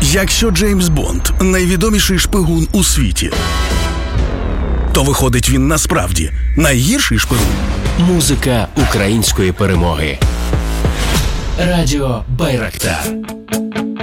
Якщо Джеймс Бонд – найвідоміший шпигун у світі, то виходить він насправді найгірший шпигун? Музика української перемоги. Радіо Байрактар.